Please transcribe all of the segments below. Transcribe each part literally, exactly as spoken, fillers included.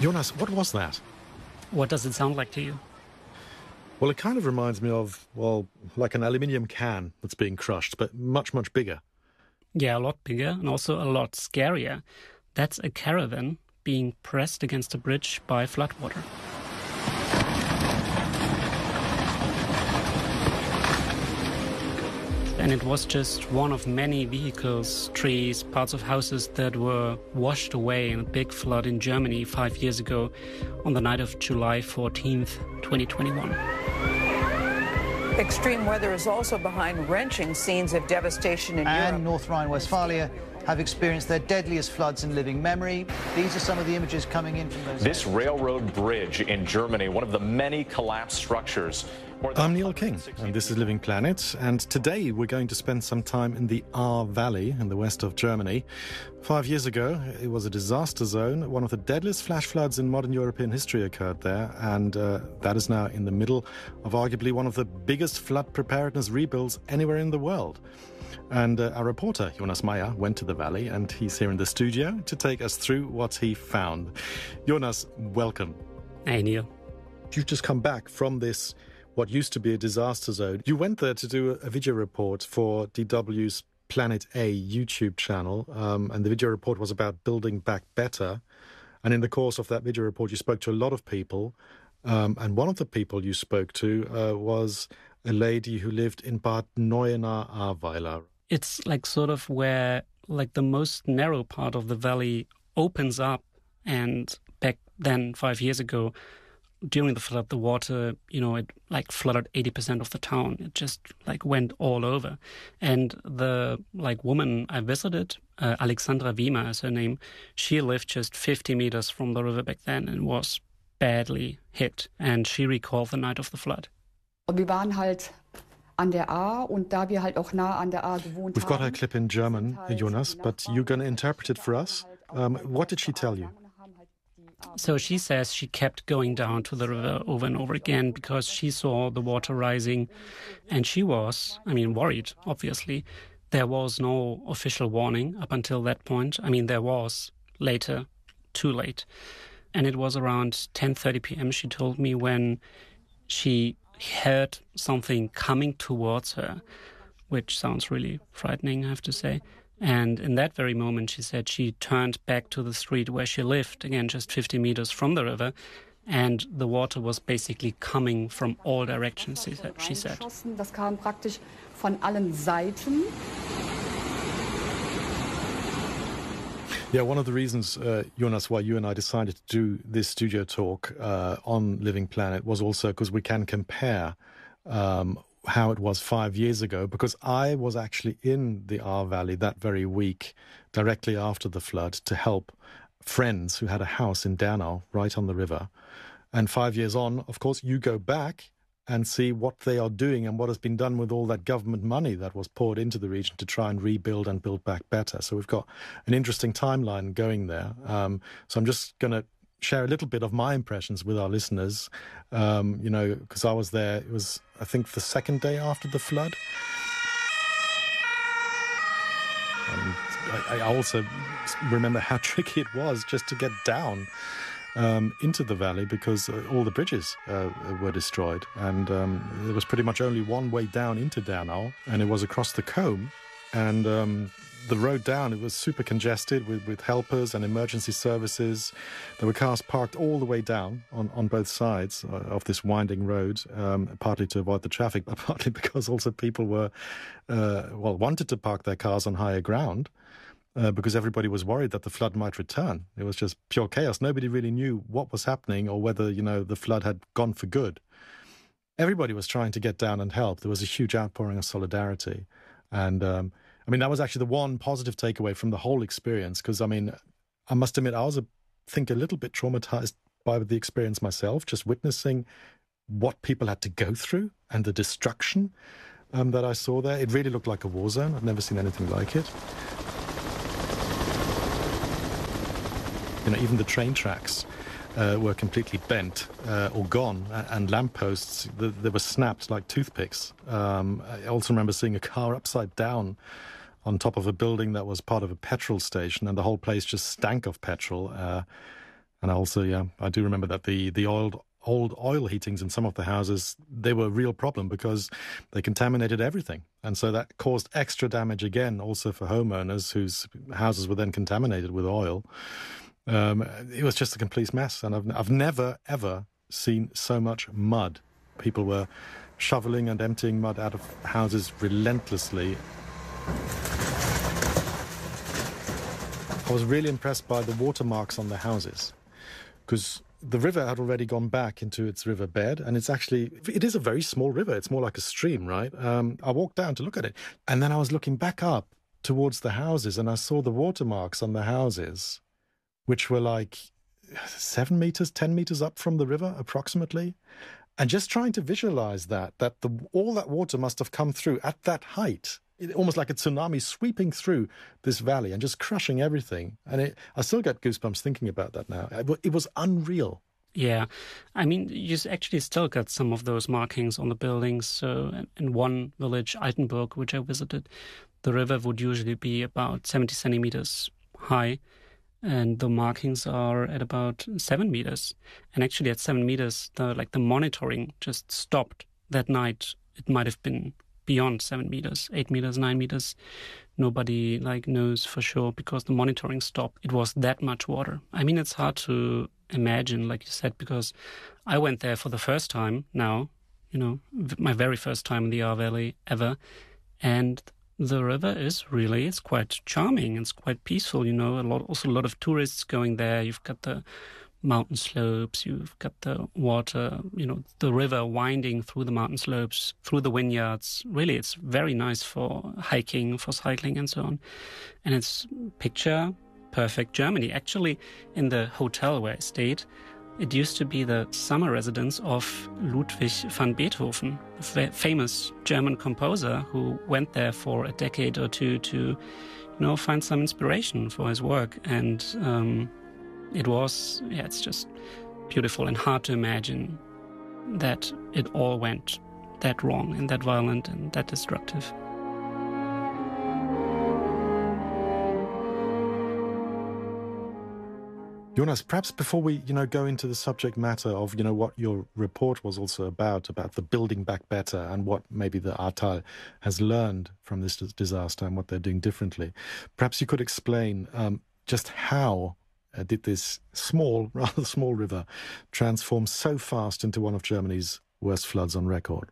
Jonas, what was that? What does it sound like to you? Well, it kind of reminds me of, well, like an aluminium can that's being crushed, but much, much bigger. Yeah, a lot bigger and also a lot scarier. That's a caravan being pressed against a bridge by floodwater. And it was just one of many vehicles, trees, parts of houses that were washed away in a big flood in Germany five years ago on the night of July fourteenth, twenty twenty-one. Extreme weather is also behind wrenching scenes of devastation in Europe. And North Rhine-Westphalia have experienced their deadliest floods in living memory. These are some of the images coming in from those... This railroad bridge in Germany, one of the many collapsed structures. I'm Neil King, and this is Living Planet, and today we're going to spend some time in the Ahr Valley in the west of Germany. Five years ago, it was a disaster zone. One of the deadliest flash floods in modern European history occurred there, and uh, that is now in the middle of arguably one of the biggest flood preparedness rebuilds anywhere in the world. And uh, our reporter, Jonas Meyer, went to the valley, and he's here in the studio to take us through what he found. Jonas, welcome. Hey, Neil. You've just come back from this, what used to be a disaster zone. You went there to do a video report for D W's Planet A YouTube channel, um, and the video report was about building back better. And in the course of that video report, you spoke to a lot of people, um, and one of the people you spoke to uh, was a lady who lived in Bad Neuenahr-Ahrweiler. It's like sort of where like the most narrow part of the valley opens up, and back then, five years ago, during the flood, the water, you know, it like flooded eighty percent of the town. It just like went all over. And the like woman I visited, uh, Alexandra Wiemer is her name, she lived just fifty meters from the river back then and was badly hit. And she recalled the night of the flood. Wir waren halt an der Ahr, und da wir halt auch nah an der Ahr gewohnt haben. We've got her clip in German, Jonas, but you're going to interpret it for us. Um, what did she tell you? So she says she kept going down to the river over and over again because she saw the water rising, and she was, I mean, worried, obviously. There was no official warning up until that point. I mean, there was later, too late. And it was around ten thirty p.m., she told me, when she heard something coming towards her, which sounds really frightening, I have to say. And in that very moment, she said she turned back to the street where she lived, again, just fifty meters from the river, and the water was basically coming from all directions, she said. She said. Das kam praktisch von allen Seiten. Yeah, one of the reasons, uh, Jonas, why you and I decided to do this studio talk uh, on Living Planet was also because we can compare um, how it was five years ago, because I was actually in the Ahr Valley that very week, directly after the flood, to help friends who had a house in Dernau, right on the river. And five years on, of course, you go back and see what they are doing and what has been done with all that government money that was poured into the region to try and rebuild and build back better. So we've got an interesting timeline going there. Um, so I'm just going to share a little bit of my impressions with our listeners, um, you know, because I was there. It was, I think, the second day after the flood. And I, I also remember how tricky it was just to get down Um, into the valley, because uh, all the bridges uh, were destroyed, and um, there was pretty much only one way down into Dernau, and it was across the Combe. And um, the road down, it was super congested with, with helpers and emergency services. There were cars parked all the way down on, on both sides uh, of this winding road, um, partly to avoid the traffic, but partly because also people were, uh, well, wanted to park their cars on higher ground. Uh, because everybody was worried that the flood might return. It was just pure chaos. Nobody really knew what was happening or whether, you know, the flood had gone for good. Everybody was trying to get down and help. There was a huge outpouring of solidarity. And, um, I mean, that was actually the one positive takeaway from the whole experience, because, I mean, I must admit, I was, I think, a little bit traumatized by the experience myself, just witnessing what people had to go through and the destruction um, that I saw there. It really looked like a war zone. I've never seen anything like it. You know, even the train tracks uh, were completely bent uh, or gone, and lampposts, they, they were snapped like toothpicks. Um, I also remember seeing a car upside down on top of a building that was part of a petrol station, and the whole place just stank of petrol. Uh, And also, yeah, I do remember that the, the old, old oil heatings in some of the houses, they were a real problem because they contaminated everything. And so that caused extra damage again, also for homeowners whose houses were then contaminated with oil. Um, it was just a complete mess. And I've, I've never, ever seen so much mud. People were shoveling and emptying mud out of houses relentlessly. I was really impressed by the watermarks on the houses, because the river had already gone back into its river bed, and it's actually, it is a very small river. It's more like a stream, right? Um, I walked down to look at it, and then I was looking back up towards the houses, and I saw the watermarks on the houses, which were like seven meters, ten meters up from the river, approximately. And just trying to visualize that, that the, all that water must have come through at that height, it, almost like a tsunami sweeping through this valley and just crushing everything. And it, I still get goosebumps thinking about that now. It, it was unreal. Yeah. I mean, you actually still got some of those markings on the buildings. So in one village, Altenburg, which I visited, the river would usually be about seventy centimeters high. And the markings are at about seven meters. And actually at seven meters, the, like the monitoring just stopped that night. It might have been beyond seven meters, eight meters, nine meters. Nobody like knows for sure because the monitoring stopped. It was that much water. I mean, it's hard to imagine, like you said, because I went there for the first time now, you know, my very first time in the Ahr Valley ever. And the river is really, it's quite charming. It's quite peaceful, you know, a lot, also a lot of tourists going there. You've got the mountain slopes, you've got the water, you know, the river winding through the mountain slopes, through the vineyards. Really, it's very nice for hiking, for cycling and so on. And it's picture perfect Germany. Actually, in the hotel where I stayed, it used to be the summer residence of Ludwig van Beethoven, a fa- famous German composer who went there for a decade or two to, you know, find some inspiration for his work. And um, it was, yeah, it's just beautiful and hard to imagine that it all went that wrong and that violent and that destructive. Jonas, perhaps before we, you know, go into the subject matter of, you know, what your report was also about, about the building back better and what maybe the Ahrtal has learned from this disaster and what they're doing differently, perhaps you could explain um, just how uh, did this small, rather small river transform so fast into one of Germany's worst floods on record?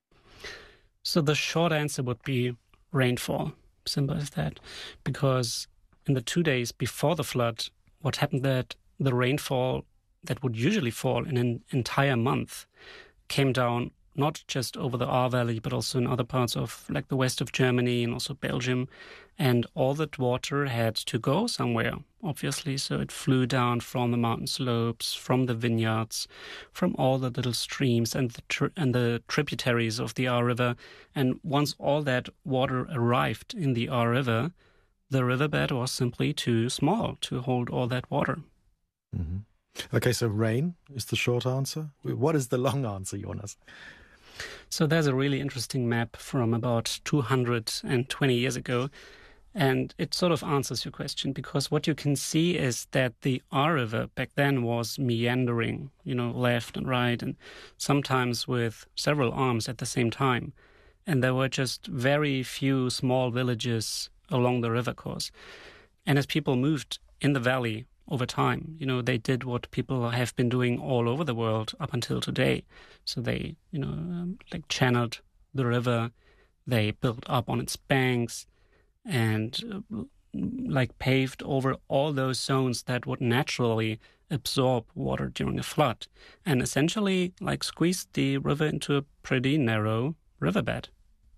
So the short answer would be rainfall. Simple as that. Because in the two days before the flood, what happened that the rainfall that would usually fall in an entire month came down not just over the Ahr Valley, but also in other parts of like the west of Germany and also Belgium. And all that water had to go somewhere, obviously. So it flew down from the mountain slopes, from the vineyards, from all the little streams and the, tri- and the tributaries of the Ahr River. And once all that water arrived in the Ahr River, the riverbed was simply too small to hold all that water. Mm-hmm. Okay, so rain is the short answer. What is the long answer, Jonas? So there's a really interesting map from about two hundred twenty years ago, and it sort of answers your question, because what you can see is that the Ahr River back then was meandering, you know, left and right, and sometimes with several arms at the same time. And there were just very few small villages along the river course. And as people moved in the valley over time, you know, they did what people have been doing all over the world up until today. So they, you know, um, like channeled the river, they built up on its banks and uh, like paved over all those zones that would naturally absorb water during a flood, and essentially like squeezed the river into a pretty narrow riverbed.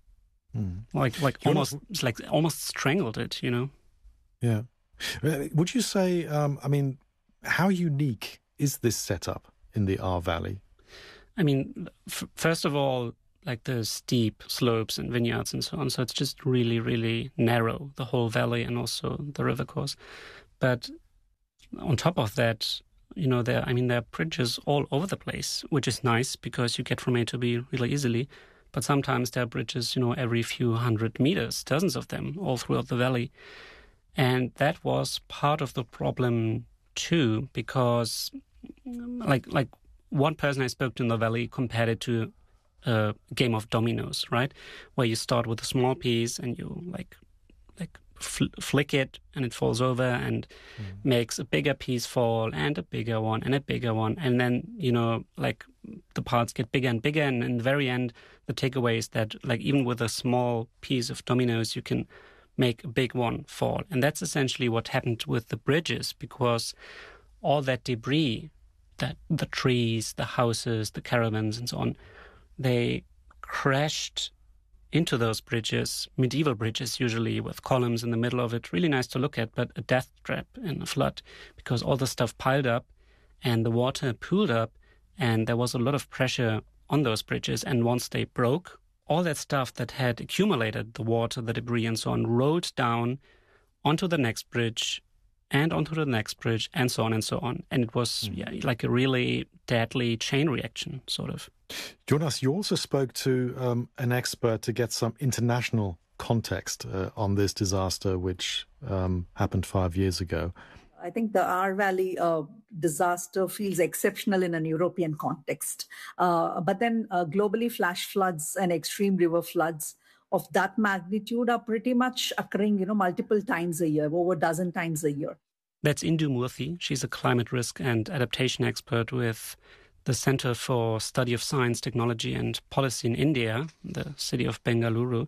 Mm. Like, like almost, not... like almost strangled it, you know. Yeah. Would you say? Um, I mean, how unique is this setup in the Ahr Valley? I mean, f- first of all, like the steep slopes and vineyards and so on. So it's just really, really narrow, the whole valley and also the river course. But on top of that, you know, there. I mean, there are bridges all over the place, which is nice because you get from A to B really easily. But sometimes there are bridges, you know, every few hundred meters, dozens of them, all throughout the valley. And that was part of the problem too, because like like one person I spoke to in the valley compared it to a game of dominoes, right? Where you start with a small piece and you like like fl- flick it and it falls over and mm. makes a bigger piece fall and a bigger one and a bigger one. And then, you know, like the parts get bigger and bigger. And in the very end, the takeaway is that like even with a small piece of dominoes, you can make a big one fall. And that's essentially what happened with the bridges, because all that debris, that the trees, the houses, the caravans and so on, they crashed into those bridges, medieval bridges usually with columns in the middle of it. Really nice to look at, but a death trap in a flood, because all the stuff piled up and the water pooled up and there was a lot of pressure on those bridges. And once they broke, all that stuff that had accumulated, the water, the debris and so on, rolled down onto the next bridge and onto the next bridge and so on and so on. And it was mm. yeah, like a really deadly chain reaction, sort of. Jonas, you also spoke to um, an expert to get some international context uh, on this disaster, which um, happened five years ago. I think the Ahr Valley uh, disaster feels exceptional in an European context. Uh, but then uh, globally, flash floods and extreme river floods of that magnitude are pretty much occurring, you know, multiple times a year, over a dozen times a year. That's Indu Murthy. She's a climate risk and adaptation expert with the Center for Study of Science, Technology and Policy in India, the city of Bengaluru.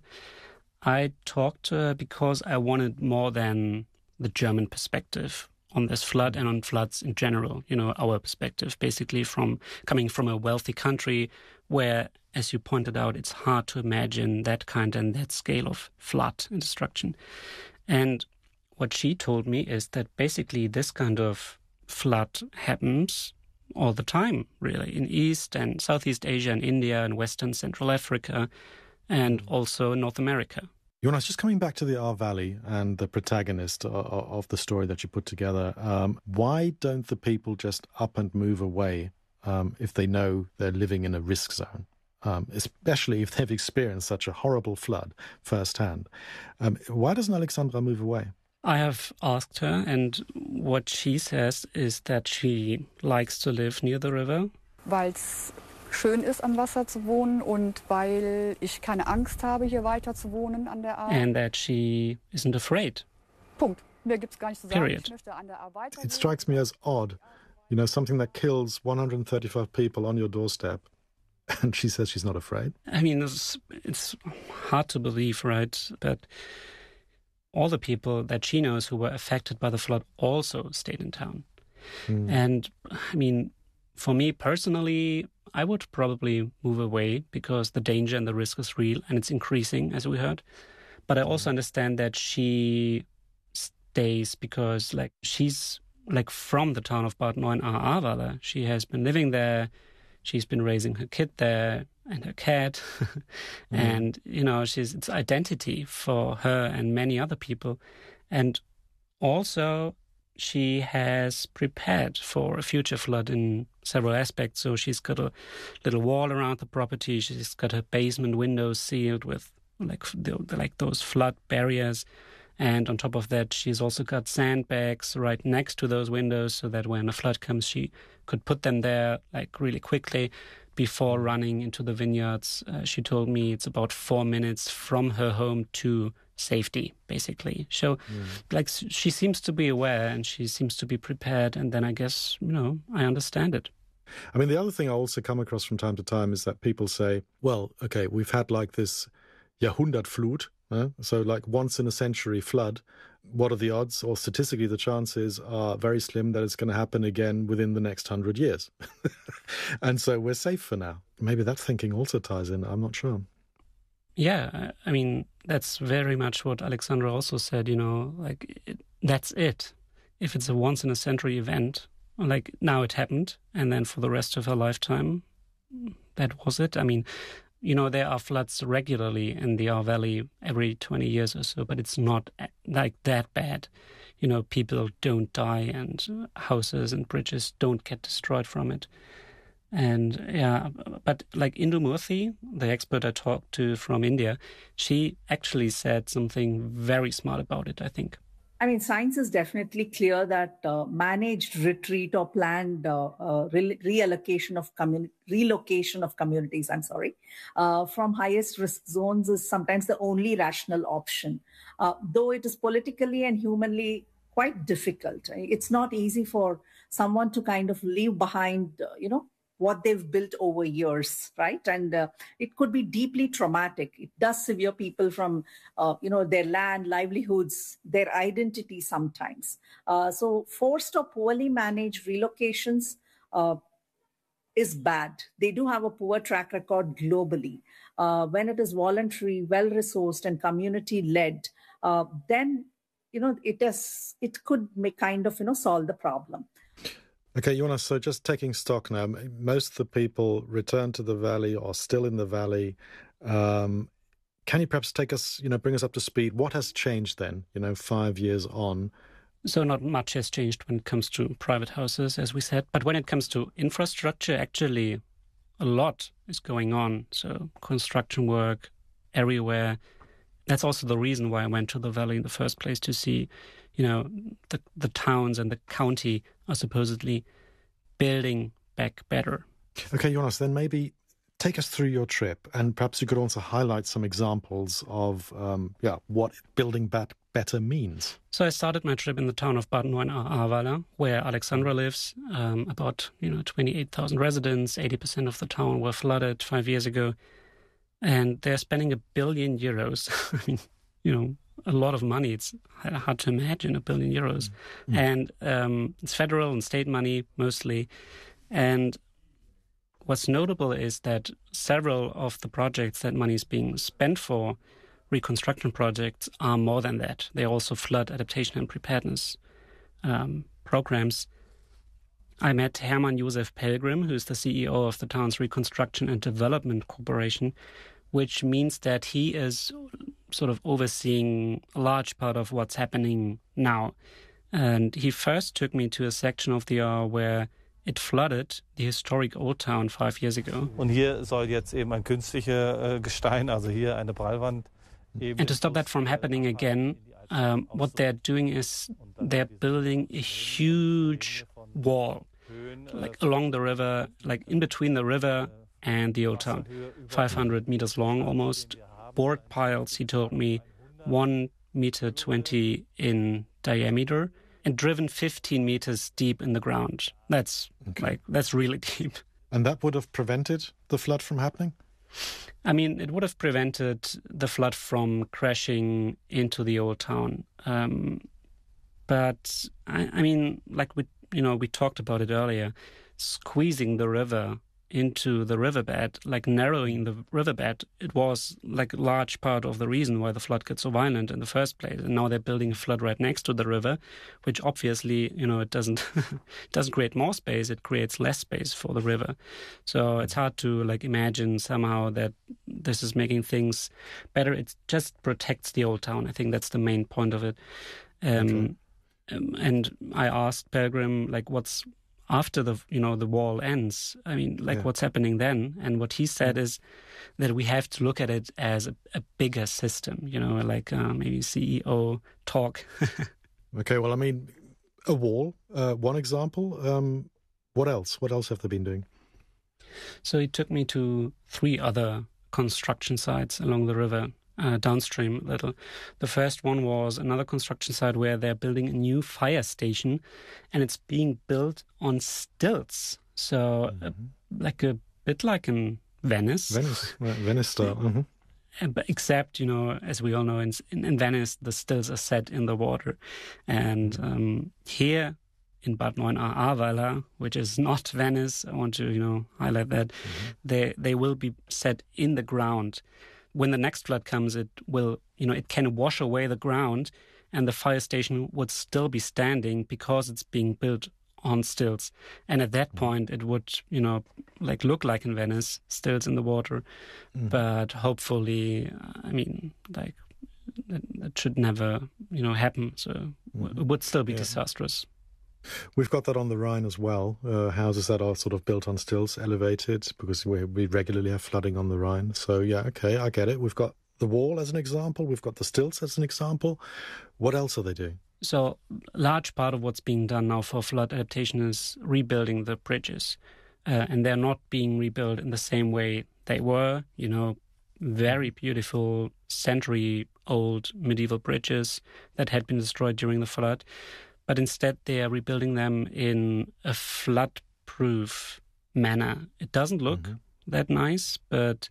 I talked to her because I wanted more than the German perspective on this flood and on floods in general, you know, our perspective, basically from coming from a wealthy country where, as you pointed out, it's hard to imagine that kind and that scale of flood and destruction. And what she told me is that basically this kind of flood happens all the time, really, in East and Southeast Asia and India and Western Central Africa and also North America. Jonas, just coming back to the Ahr Valley and the protagonist of the story that you put together, um, why don't the people just up and move away um, if they know they're living in a risk zone, um, especially if they've experienced such a horrible flood firsthand? Um, why doesn't Alexandra move away? I have asked her, and what she says is that she likes to live near the river. Weil's schön ist, am Wasser zu wohnen und weil ich keine Angst habe, hier weiter zu wohnen an der Ahr. And that she isn't afraid. Punkt. Mehr gibt's gar nicht zu sagen. Period. Ich möchte an der Ahr weiterleben. It strikes me as odd, you know, something that kills one hundred thirty-five people on your doorstep, and she says she's not afraid. I mean, it's, it's hard to believe, right, that all the people that she knows who were affected by the flood also stayed in town. Mm. And, I mean, for me personally, I would probably move away because the danger and the risk is real and it's increasing, as we heard. But I also understand that she stays because, like, she's, like, from the town of Bad Neuenahr-Ahrweiler. She has been living there. She's been raising her kid there and her cat. mm. And, you know, she's it's identity for her and many other people. And also, she has prepared for a future flood in several aspects. So she's got a little wall around the property. She's got her basement windows sealed with like the, like those flood barriers. And on top of that, she's also got sandbags right next to those windows so that when a flood comes, she could put them there like really quickly before running into the vineyards. Uh, she told me it's about four minutes from her home to safety, basically. So, mm. like, she seems to be aware and she seems to be prepared. And then I guess, you know, I understand it. I mean, the other thing I also come across from time to time is that people say, well, okay, we've had like this Jahrhundertflut, uh, so like once in a century flood. What are the odds, or statistically the chances are very slim that it's going to happen again within the next hundred years. And so we're safe for now. Maybe that thinking also ties in, I'm not sure. Yeah, I mean, that's very much what Alexandra also said, you know, like, it, that's it. If it's a once-in-a-century event, like, now it happened, and then for the rest of her lifetime, that was it. I mean, you know, there are floods regularly in the Ahr Valley every twenty years or so, but it's not like that bad. You know, people don't die and houses and bridges don't get destroyed from it. And yeah, but like Indu Murthy, the expert I talked to from India, she actually said something very smart about it, I think. I mean, science is definitely clear that uh, managed retreat or planned uh, uh, re- reallocation of community, relocation of communities, I'm sorry, uh, from highest risk zones is sometimes the only rational option, uh, though it is politically and humanly quite difficult. It's not easy for someone to kind of leave behind, uh, you know, what they've built over years, right? And uh, it could be deeply traumatic. It does sever people from, uh, you know, their land, livelihoods, their identity sometimes. Uh, so forced or poorly managed relocations uh, is bad. They do have a poor track record globally. Uh, when it is voluntary, well-resourced, and community-led, uh, then, you know, it is, it could make kind of, you know, solve the problem. Okay, Jonas, so just taking stock now, most of the people returned to the valley or still in the valley. Um, can you perhaps take us, you know, bring us up to speed? What has changed then, you know, five years on? So not much has changed when it comes to private houses, as we said. But when it comes to infrastructure, actually a lot is going on. So construction work everywhere. That's also the reason why I went to the valley in the first place, to see, you know, the the towns and the county are supposedly building back better. Okay, Jonas, then maybe take us through your trip, and perhaps you could also highlight some examples of, um, yeah, what building back better means. So I started my trip in the town of Bad Neuenahr-Ahrweiler, where Alexandra lives. Um, about, you know, twenty-eight thousand residents, eighty percent of the town were flooded five years ago. And they're spending a billion euros. I mean, you know, a lot of money. It's hard to imagine a billion euros. Mm. And um, it's federal and state money mostly. And what's notable is that several of the projects that money is being spent for, reconstruction projects, are more than that. They're also flood adaptation and preparedness um, programs. I met Hermann Josef Pelgrim, who's the C E O of the town's Reconstruction and Development Corporation, which means that he is sort of overseeing a large part of what's happening now. And he first took me to a section of the Ahr where it flooded the historic Old Town five years ago. Und hier soll jetzt eben ein künstlicher Gestein, also hier eine Prallwand. And to stop that from happening again, um, what they're doing is they're building a huge wall, like along the river, like in between the river and the Old Town, five hundred meters long almost. Board piles, he told me, one meter twenty in diameter, and driven fifteen meters deep in the ground. That's okay. like that's really deep. And that would have prevented the flood from happening? I mean, it would have prevented the flood from crashing into the Old Town. Um, but I, I mean, like we, you know, we talked about it earlier, squeezing the river into the riverbed, like narrowing the riverbed, it was like a large part of the reason why the flood got so violent in the first place. And now they're building a flood right next to the river, which obviously, you know, it doesn't it doesn't create more space, it creates less space for the river. So it's hard to like imagine somehow that this is making things better. It just protects the Old Town. I think that's the main point of it. Um, okay. um, and I asked Pelgrim, like, what's after the you know the wall ends, I mean, like yeah. what's happening then? And what he said is that we have to look at it as a, a bigger system, you know, like uh, maybe C E O talk. Okay, well, I mean, a wall, uh, one example. Um, what else? What else have they been doing? So he took me to three other construction sites along the river. Uh, downstream a little. The first one was another construction site where they're building a new fire station, and it's being built on stilts. So mm-hmm. uh, like a bit like in Venice. Venice, right, Venice style. Mm-hmm. But except, you know, as we all know, in, in, in Venice, the stilts are set in the water. And um, here in Bad Neuenahr-Ahrweiler, which is not Venice, I want to, you know, highlight that, mm-hmm. they they will be set in the ground. When the next flood comes, it will, you know, it can wash away the ground, and the fire station would still be standing because it's being built on stilts. And at that point, it would, you know, like look like in Venice, stilts in the water. Mm. But hopefully, I mean, like, that, that should never, you know, happen. So mm. it would still be yeah. disastrous. We've got that on the Rhine as well, uh, houses that are sort of built on stilts, elevated, because we, we regularly have flooding on the Rhine. So, yeah, okay, I get it. We've got the wall as an example. We've got the stilts as an example. What else are they doing? So a large part of what's being done now for flood adaptation is rebuilding the bridges. Uh, and they're not being rebuilt in the same way they were, you know, very beautiful century-old medieval bridges that had been destroyed during the flood. But instead they are rebuilding them in a flood-proof manner. It doesn't look mm-hmm. that nice, but,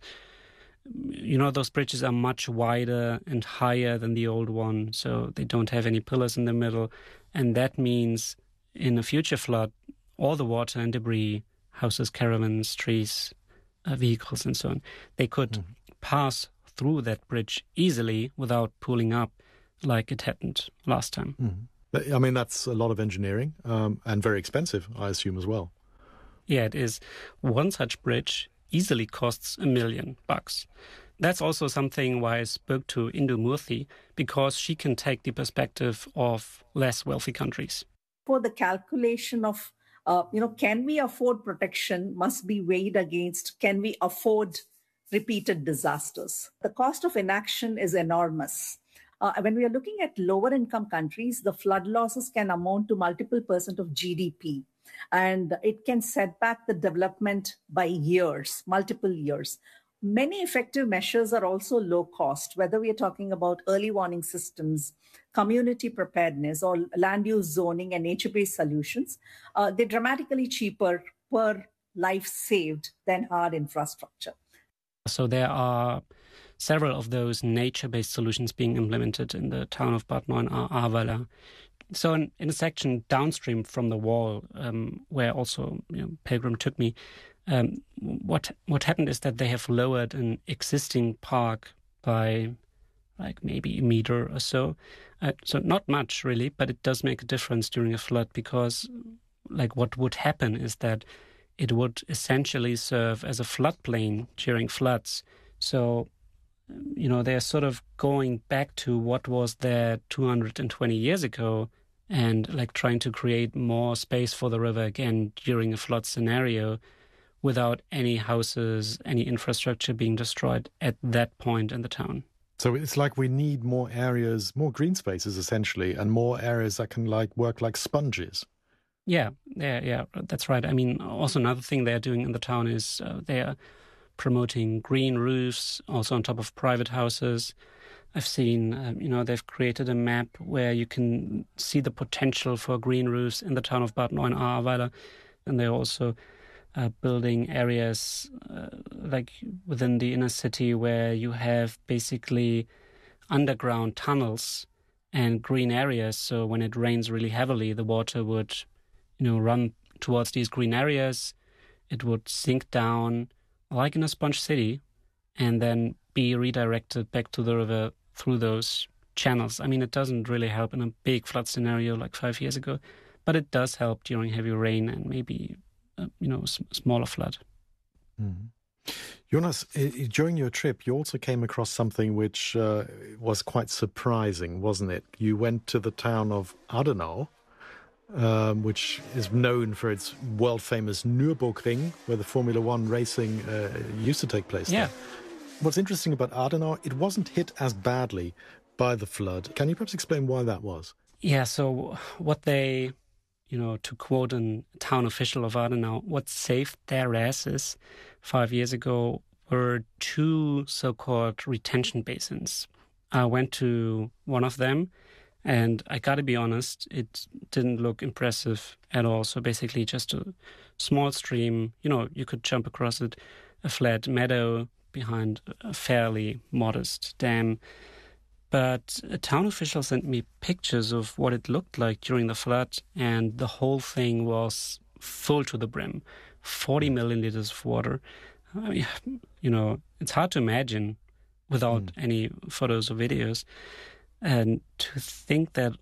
you know, those bridges are much wider and higher than the old one, so they don't have any pillars in the middle. And that means in a future flood, all the water and debris, houses, caravans, trees, uh, vehicles, and so on, they could mm. pass through that bridge easily without pooling up like it happened last time. Mm. I mean, that's a lot of engineering um, and very expensive, I assume, as well. Yeah, it is. One such bridge easily costs a million bucks. That's also something why I spoke to Indu Murthy, because she can take the perspective of less wealthy countries. For the calculation of Uh, you know, can we afford protection must be weighed against, can we afford repeated disasters? The cost of inaction is enormous. Uh, when we are looking at lower income countries, the flood losses can amount to multiple percent of G D P. And it can set back the development by years, multiple years. Many effective measures are also low cost, whether we are talking about early warning systems, community preparedness, or land use zoning and nature-based solutions. Uh, they're dramatically cheaper per life saved than hard infrastructure. So there are several of those nature-based solutions being implemented in the town of Bad Neuenahr-Ahrweiler. So in, in a section downstream from the wall, um, where also you know, Pilgrim took me, Um, what what happened is that they have lowered an existing park by like maybe a meter or so. Uh, so not much really, but it does make a difference during a flood, because like what would happen is that it would essentially serve as a floodplain during floods. So, you know, they're sort of going back to what was there two hundred twenty years ago and like trying to create more space for the river again during a flood scenario, without any houses, any infrastructure being destroyed at that point in the town. So it's like we need more areas, more green spaces essentially, and more areas that can like work like sponges. Yeah, yeah, yeah, that's right. I mean, also another thing they're doing in the town is uh, they are promoting green roofs, also on top of private houses. I've seen, um, you know, they've created a map where you can see the potential for green roofs in the town of Bad Neuenahr-Ahrweiler, and they're also Uh, building areas uh, like within the inner city where you have basically underground tunnels and green areas. So when it rains really heavily, the water would, you know, run towards these green areas. It would sink down like in a sponge city and then be redirected back to the river through those channels. I mean, it doesn't really help in a big flood scenario like five years ago, but it does help during heavy rain and maybe Uh, you know, s- smaller flood. Mm-hmm. Jonas, uh, during your trip, you also came across something which uh, was quite surprising, wasn't it? You went to the town of Adenau, um, which is known for its world-famous Nürburgring, where the Formula One racing uh, used to take place. Yeah. There. What's interesting about Adenau, it wasn't hit as badly by the flood. Can you perhaps explain why that was? Yeah, so what they... You know, to quote a town official of Adenau, what saved their asses five years ago were two so-called retention basins. I went to one of them, and I gotta be honest, it didn't look impressive at all. So basically just a small stream, you know, you could jump across it, a flat meadow behind a fairly modest dam. But a town official sent me pictures of what it looked like during the flood, and the whole thing was full to the brim. forty million liters of water. I mean, you know, it's hard to imagine without mm. any photos or videos. And to think that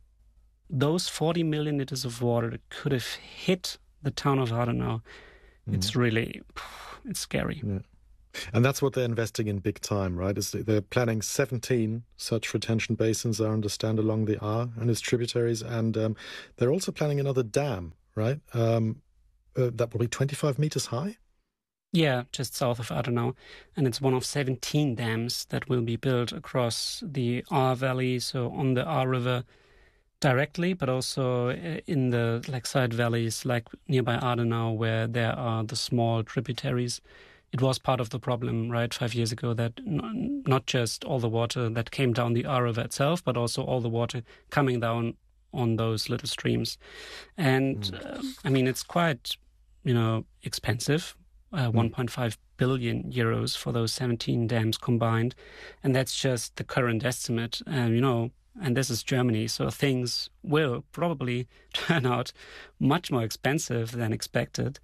those forty million liters of water could have hit the town of Adenau, mm. it's really, it's scary. Yeah. And that's what they're investing in big time, right? Is they're planning seventeen such retention basins, I understand, along the Ahr and its tributaries. And um, they're also planning another dam, right? Um, uh, that will be twenty-five meters high? Yeah, just south of Adenau. And it's one of seventeen dams that will be built across the Ahr Valley, so on the Ahr River. directly, but also in the like side valleys, like nearby Adenau, where there are the small tributaries. It was part of the problem, right, five years ago, that n- not just all the water that came down the Ahr River itself, but also all the water coming down on those little streams. And, mm. uh, I mean, it's quite, you know, expensive, uh, mm. one point five billion euros for those seventeen dams combined. And that's just the current estimate, um, you know, and this is Germany, so things will probably turn out much more expensive than expected.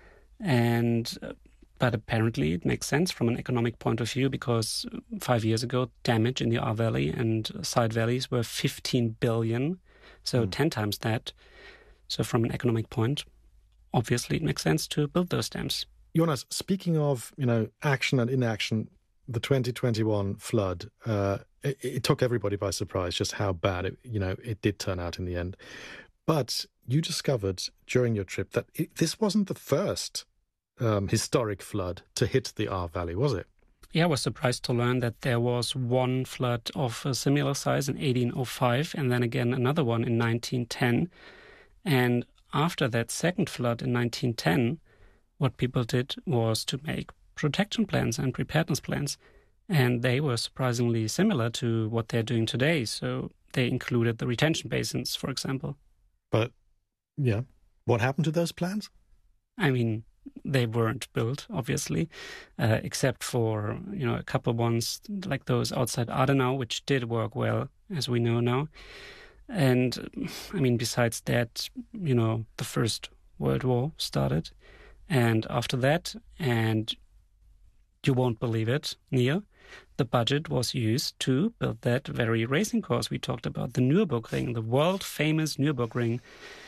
And... Uh, But apparently it makes sense from an economic point of view, because five years ago, damage in the Ahr Valley and side valleys were fifteen billion, so mm. ten times that. So from an economic point, obviously it makes sense to build those dams. Jonas, speaking of, you know, action and inaction, the twenty twenty-one flood, uh, it, it took everybody by surprise just how bad it, you know, it did turn out in the end. But you discovered during your trip that it, this wasn't the first Um, historic flood to hit the Ahr Valley, was it? Yeah, I was surprised to learn that there was one flood of a similar size in eighteen oh five, and then again another one in nineteen ten. And after that second flood in nineteen ten, what people did was to make protection plans and preparedness plans. And they were surprisingly similar to what they're doing today. So they included the retention basins, for example. But, yeah, what happened to those plans? I mean... They weren't built, obviously, uh, except for, you know, a couple of ones like those outside Adenau, which did work well, as we know now. And, I mean, besides that, you know, the First World War started. And after that, and you won't believe it, Neil, the budget was used to build that very racing course we talked about, the Nürburgring, the world-famous Nürburgring.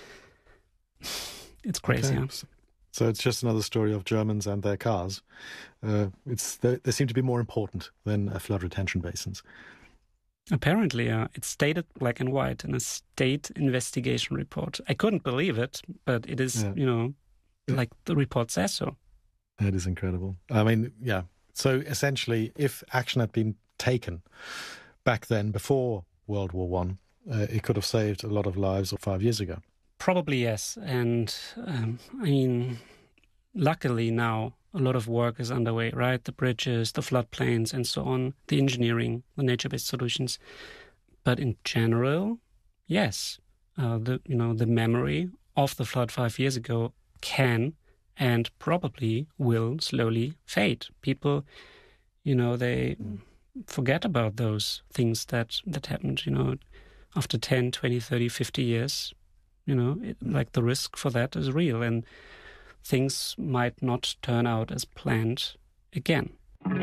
It's crazy, okay. huh? So it's just another story of Germans and their cars. Uh, it's they, they seem to be more important than uh, flood retention basins. Apparently, uh, it's stated black and white in a state investigation report. I couldn't believe it, but it is, yeah. you know, like the report says so. It is incredible. I mean, yeah. So essentially, if action had been taken back then, before World War One, uh, it could have saved a lot of lives five years ago. Probably yes. And um, I mean, luckily now a lot of work is underway, right? The bridges, the floodplains and so on, the engineering, the nature-based solutions. But in general, yes, uh, the you know the memory of the flood five years ago can and probably will slowly fade. People, you know, they forget about those things that, that happened, you know, after ten, twenty, thirty, fifty years. You know, it, like the risk for that is real, and things might not turn out as planned again.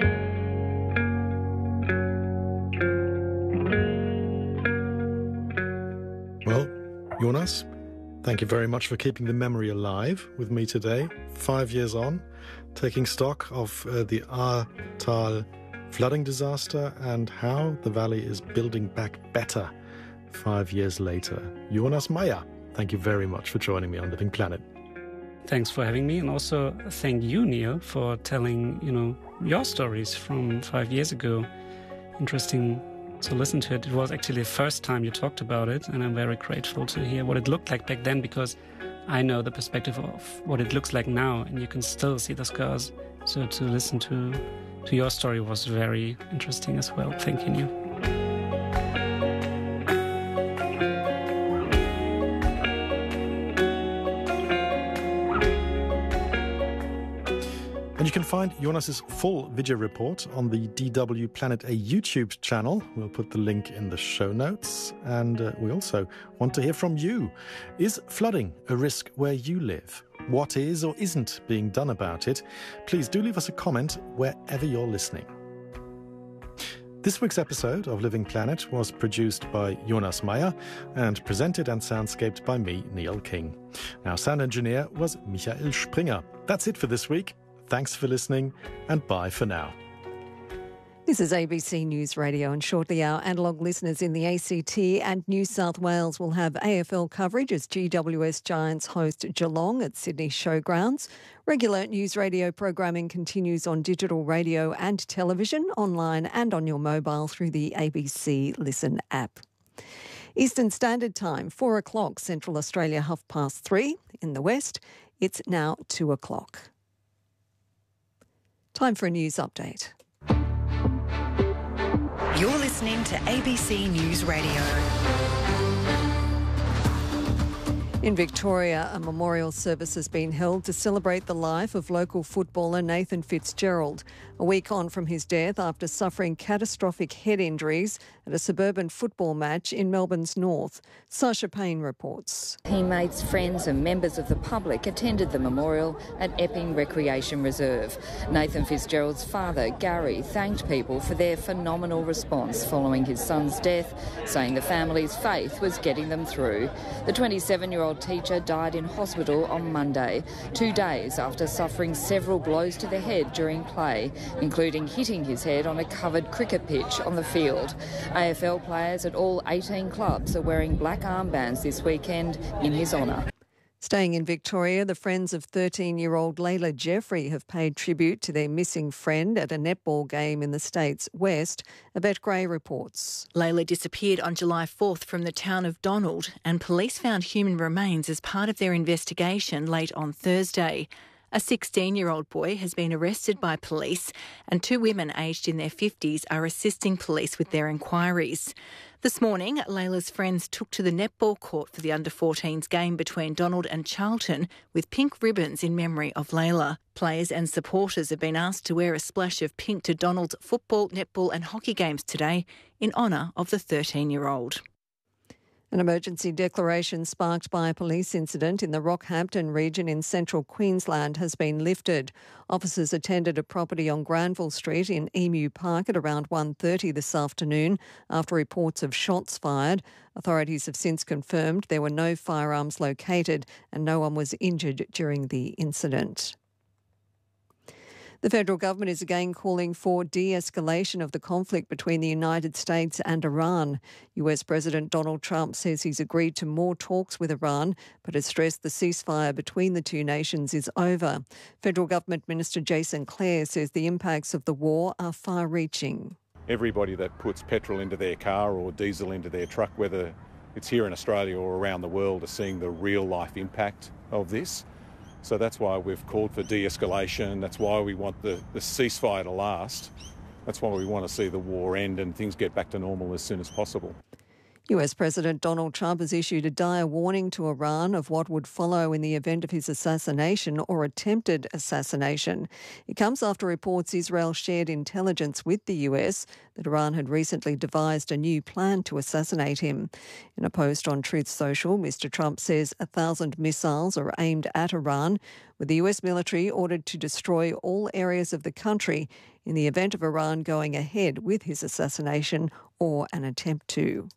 Well, Jonas, thank you very much for keeping the memory alive with me today, five years on, taking stock of uh, the Ahrtal flooding disaster and how the valley is building back better five years later. Jonas Meyer, thank you very much for joining me on Living Planet. Thanks for having me, and also thank you, Neil, for telling, you know, your stories from five years ago. Interesting to listen to it. It was actually the first time you talked about it, and I'm very grateful to hear what it looked like back then, because I know the perspective of what it looks like now, and you can still see the scars. So to listen to, to your story was very interesting as well. Thank you, Neil. And you can find Jonas's full video report on the D W Planet A YouTube channel. We'll put the link in the show notes. And uh, we also want to hear from you. Is flooding a risk where you live? What is or isn't being done about it? Please do leave us a comment wherever you're listening. This week's episode of Living Planet was produced by Jonas Meyer and presented and soundscaped by me, Neil King. Our sound engineer was Michael Springer. That's it for this week. Thanks for listening, and bye for now. This is A B C News Radio, and shortly our analogue listeners in the A C T and New South Wales will have A F L coverage as G W S Giants host Geelong at Sydney Showgrounds. Regular News Radio programming continues on digital radio and television, online and on your mobile through the A B C Listen app. Eastern Standard Time, four o'clock, Central Australia, half past three. In the West, it's now two o'clock. Time for a news update. You're listening to A B C News Radio. In Victoria, a memorial service has been held to celebrate the life of local footballer Nathan Fitzgerald, a week on from his death after suffering catastrophic head injuries at a suburban football match in Melbourne's north. Sasha Payne reports. Teammates, friends and members of the public attended the memorial at Epping Recreation Reserve. Nathan Fitzgerald's father, Gary, thanked people for their phenomenal response following his son's death, saying the family's faith was getting them through. The twenty-seven-year-old teacher died in hospital on Monday, two days after suffering several blows to the head during play, including hitting his head on a covered cricket pitch on the field. A F L players at all eighteen clubs are wearing black armbands this weekend in his honour. Staying in Victoria, the friends of thirteen-year-old Layla Jeffrey have paid tribute to their missing friend at a netball game in the state's west. Yvette Gray reports. Layla disappeared on July fourth from the town of Donald, and police found human remains as part of their investigation late on Thursday. A sixteen-year-old boy has been arrested by police, and two women aged in their fifties are assisting police with their inquiries. This morning, Layla's friends took to the netball court for the under fourteens game between Donald and Charlton with pink ribbons in memory of Layla. Players and supporters have been asked to wear a splash of pink to Donald's football, netball and hockey games today in honour of the thirteen-year-old. An emergency declaration sparked by a police incident in the Rockhampton region in central Queensland has been lifted. Officers attended a property on Granville Street in Emu Park at around one thirty this afternoon after reports of shots fired. Authorities have since confirmed there were no firearms located and no one was injured during the incident. The federal government is again calling for de-escalation of the conflict between the United States and Iran. U S President Donald Trump says he's agreed to more talks with Iran, but has stressed the ceasefire between the two nations is over. Federal Government Minister Jason Clare says the impacts of the war are far-reaching. Everybody that puts petrol into their car or diesel into their truck, whether it's here in Australia or around the world, are seeing the real-life impact of this. So that's why we've called for de-escalation. That's why we want the, the ceasefire to last. That's why we want to see the war end and things get back to normal as soon as possible. U S President Donald Trump has issued a dire warning to Iran of what would follow in the event of his assassination or attempted assassination. It comes after reports Israel shared intelligence with the U S that Iran had recently devised a new plan to assassinate him. In a post on Truth Social, Mister Trump says a thousand missiles are aimed at Iran, with the U S military ordered to destroy all areas of the country in the event of Iran going ahead with his assassination or an attempt to.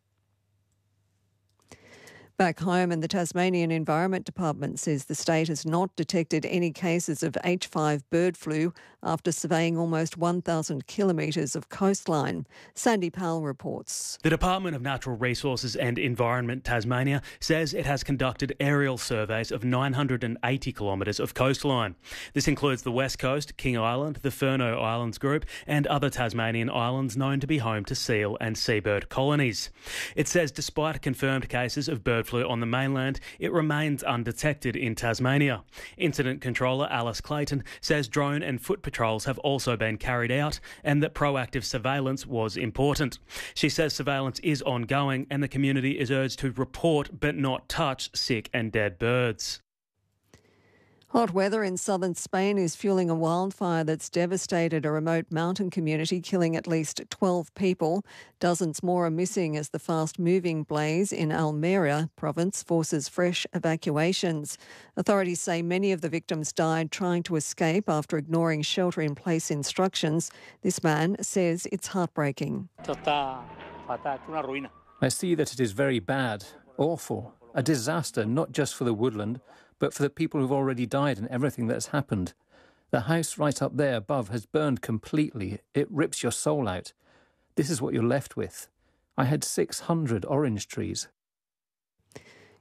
Back home, and the Tasmanian Environment Department says the state has not detected any cases of H five bird flu after surveying almost one thousand kilometres of coastline. Sandy Powell reports. The Department of Natural Resources and Environment Tasmania says it has conducted aerial surveys of nine hundred eighty kilometres of coastline. This includes the West Coast, King Island, the Furneaux Islands Group and other Tasmanian islands known to be home to seal and seabird colonies. It says despite confirmed cases of bird flu on the mainland, it remains undetected in Tasmania. Incident Controller Alice Clayton says drone and foot patrols have also been carried out and that proactive surveillance was important. She says surveillance is ongoing and the community is urged to report but not touch sick and dead birds. Hot weather in southern Spain is fueling a wildfire that's devastated a remote mountain community, killing at least twelve people. Dozens more are missing as the fast-moving blaze in Almeria province forces fresh evacuations. Authorities say many of the victims died trying to escape after ignoring shelter-in-place instructions. This man says it's heartbreaking. I see that it is very bad, awful, a disaster not just for the woodland, but for the people who've already died and everything that's happened. The house right up there above has burned completely. It rips your soul out. This is what you're left with. I had six hundred orange trees.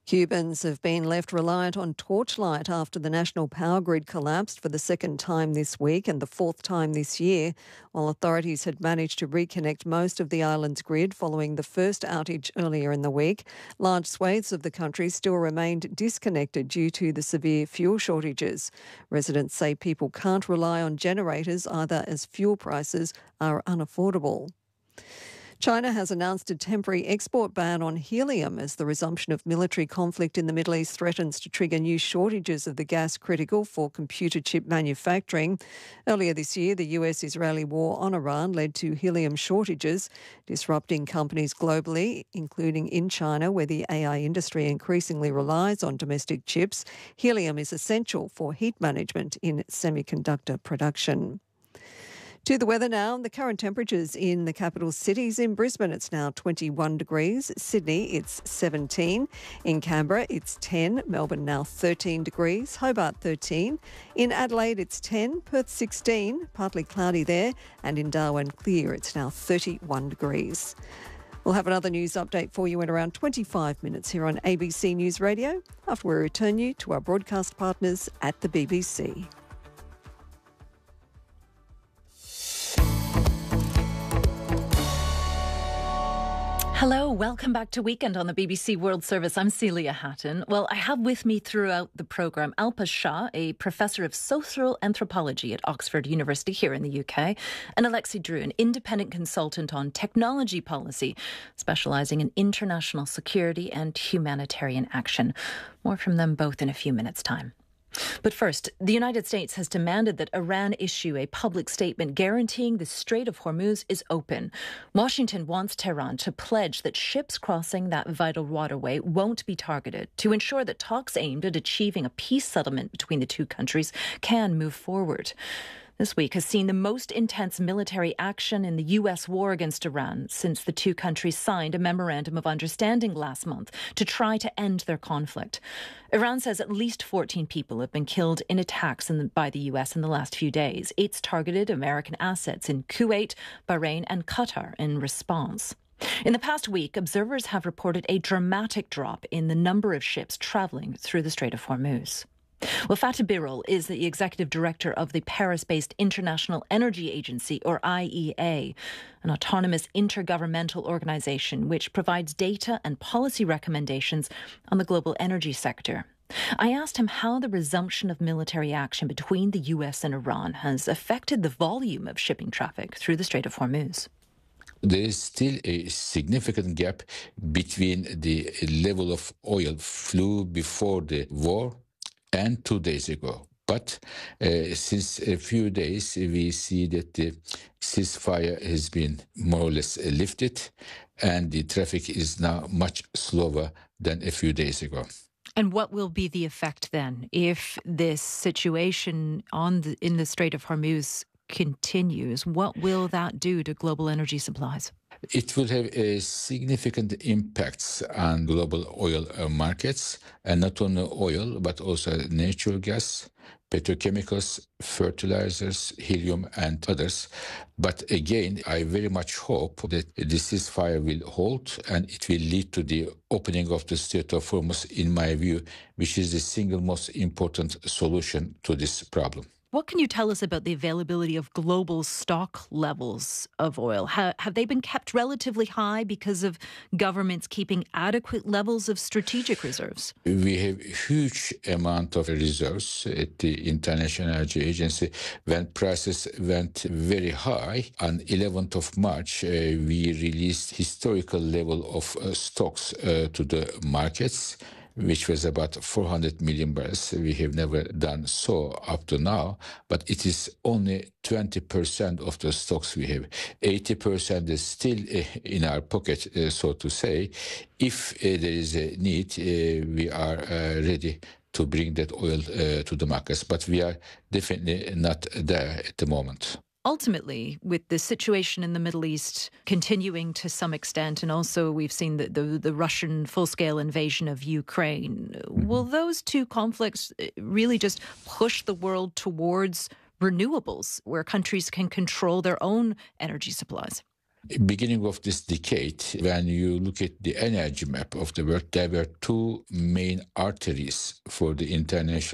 Cubans have been left reliant on torchlight after the national power grid collapsed for the second time this week and the fourth time this year, while authorities had managed to reconnect most of the island's grid following the first outage earlier in the week. Large swathes of the country still remained disconnected due to the severe fuel shortages. Residents say people can't rely on generators either as fuel prices are unaffordable. China has announced a temporary export ban on helium as the resumption of military conflict in the Middle East threatens to trigger new shortages of the gas critical for computer chip manufacturing. Earlier this year, the U S-Israeli war on Iran led to helium shortages, disrupting companies globally, including in China, where the A I industry increasingly relies on domestic chips. Helium is essential for heat management in semiconductor production. To the weather now. The current temperatures in the capital cities. In Brisbane, it's now twenty-one degrees. Sydney, it's seventeen. In Canberra, it's ten. Melbourne now thirteen degrees. Hobart, thirteen. In Adelaide, it's ten. Perth, sixteen. Partly cloudy there. And in Darwin, clear. It's now thirty-one degrees. We'll have another news update for you in around twenty-five minutes here on A B C News Radio after we return you to our broadcast partners at the B B C. Hello, welcome back to Weekend on the B B C World Service. I'm Celia Hatton. Well, I have with me throughout the programme Alpa Shah, a professor of social anthropology at Oxford University here in the U K, and Alexi Drew, an independent consultant on technology policy, specialising in international security and humanitarian action. More from them both in a few minutes' time. But first, the United States has demanded that Iran issue a public statement guaranteeing the Strait of Hormuz is open. Washington wants Tehran to pledge that ships crossing that vital waterway won't be targeted to ensure that talks aimed at achieving a peace settlement between the two countries can move forward. This week has seen the most intense military action in the U S war against Iran since the two countries signed a memorandum of understanding last month to try to end their conflict. Iran says at least fourteen people have been killed in attacks in the, by the U S in the last few days. It's targeted American assets in Kuwait, Bahrain and Qatar in response. In the past week, observers have reported a dramatic drop in the number of ships travelling through the Strait of Hormuz. Well, Fatih Birol is the executive director of the Paris-based International Energy Agency, or I E A, an autonomous intergovernmental organisation which provides data and policy recommendations on the global energy sector. I asked him how the resumption of military action between the U S and Iran has affected the volume of shipping traffic through the Strait of Hormuz. There is still a significant gap between the level of oil flow before the war and two days ago. But uh, since a few days, we see that the ceasefire has been more or less lifted and the traffic is now much slower than a few days ago. And what will be the effect then if this situation on the, in the Strait of Hormuz continues? What will that do to global energy supplies? It will have a significant impacts on global oil markets, and not only oil, but also natural gas, petrochemicals, fertilizers, helium, and others. But again, I very much hope that the ceasefire will hold and it will lead to the opening of the Strait of Hormuz, in my view, which is the single most important solution to this problem. What can you tell us about the availability of global stock levels of oil? Have, have they been kept relatively high because of governments keeping adequate levels of strategic reserves? We have a huge amount of reserves at the International Energy Agency. When prices went very high, on eleventh of March, uh, we released historical level of uh, stocks uh, to the markets, which was about four hundred million barrels. We have never done so up to now, but it is only twenty percent of the stocks we have. eighty percent is still uh, in our pocket, uh, so to say. If uh, there is a need, uh, we are uh, ready to bring that oil uh, to the markets, but we are definitely not there at the moment. Ultimately, with the situation in the Middle East continuing to some extent, and also we've seen the, the, the Russian full-scale invasion of Ukraine, mm-hmm. will those two conflicts really just push the world towards renewables, where countries can control their own energy supplies? beginning of this decade, when you look at the energy map of the world, there were two main arteries for the international